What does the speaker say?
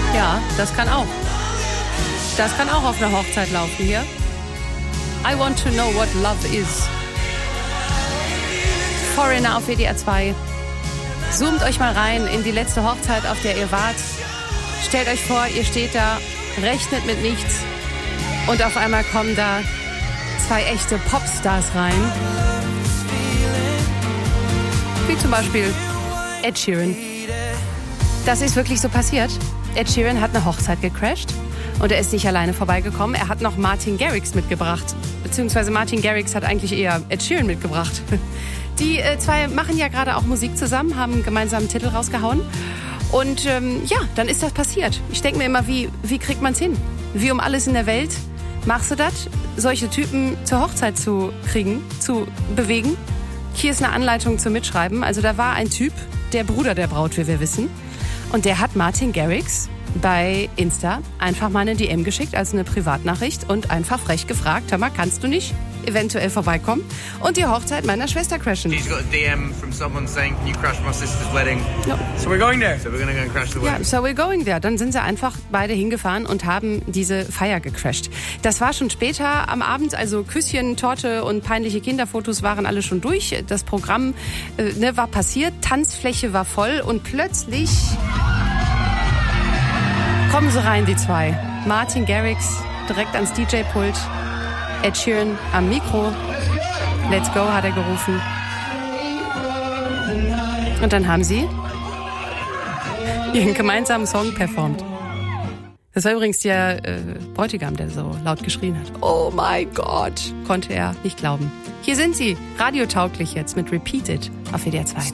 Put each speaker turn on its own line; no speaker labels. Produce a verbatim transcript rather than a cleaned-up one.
Ja, das kann auch. Das kann auch auf einer Hochzeit laufen hier. I want to know what love is. Foreigner auf W D R zwei. Zoomt euch mal rein in die letzte Hochzeit, auf der ihr wart. Stellt euch vor, ihr steht da, rechnet mit nichts. Und auf einmal kommen da zwei echte Popstars rein. Wie zum Beispiel Ed Sheeran. Das ist wirklich so passiert. Ed Sheeran hat eine Hochzeit gecrashed. Und er ist nicht alleine vorbeigekommen. Er hat noch Martin Garrix mitgebracht. Beziehungsweise Martin Garrix hat eigentlich eher Ed Sheeran mitgebracht. Die äh, zwei machen ja gerade auch Musik zusammen, haben einen gemeinsamen Titel rausgehauen. Und ähm, ja, dann ist das passiert. Ich denke mir immer, wie, wie kriegt man's hin? Wie um alles in der Welt machst du das, solche Typen zur Hochzeit zu kriegen, zu bewegen? Hier ist eine Anleitung zum Mitschreiben. Also da war ein Typ, der Bruder der Braut, wie wir wissen. Und der hat Martin Garrix bei Insta einfach mal eine D M geschickt, also eine Privatnachricht und einfach frech gefragt, hör mal, kannst du nicht eventuell vorbeikommen und die Hochzeit meiner Schwester crashen?
He's got a D M from someone saying, can you crash my sister's wedding?
No.
So we're going there. So we're gonna go and crash the wedding.
Ja, so we're going there. Dann sind sie einfach beide hingefahren und haben diese Feier gecrashed. Das war schon später am Abend, also Küsschen, Torte und peinliche Kinderfotos waren alle schon durch. Das Programm äh, ne, war passiert, Tanzfläche war voll und plötzlich kommen sie rein, die zwei. Martin Garrix direkt ans D J-Pult. Ed Sheeran am Mikro. Let's go, hat er gerufen. Und dann haben sie ihren gemeinsamen Song performt. Das war übrigens der äh, Bräutigam, der so laut geschrien hat. Oh mein Gott, konnte er nicht glauben. Hier sind sie, radiotauglich jetzt mit Repeat It auf W D R zwei.